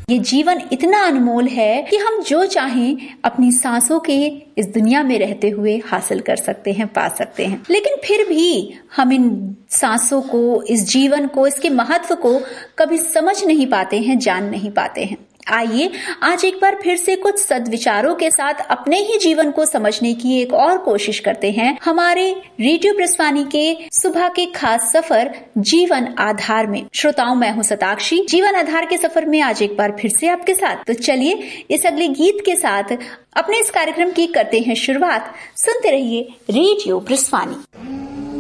ये जीवन इतना अनमोल है कि हम जो चाहें अपनी सांसों के इस दुनिया में रहते हुए हासिल कर सकते हैं, पा सकते हैं। लेकिन फिर भी हम इन सांसों को, इस जीवन को, इसके महत्व को कभी समझ नहीं पाते हैं, जान नहीं पाते हैं। आइए आज एक बार फिर से कुछ सद्विचारों के साथ अपने ही जीवन को समझने की एक और कोशिश करते हैं हमारे रेडियो प्रस्वानी के सुबह के खास सफर जीवन आधार में। श्रोताओं, मैं हूं सताक्षी। जीवन आधार के सफर में आज एक बार फिर से आपके साथ। तो चलिए इस अगले गीत के साथ अपने इस कार्यक्रम की करते हैं शुरुआत। सुनते रहिए रेडियो प्रस्वानी।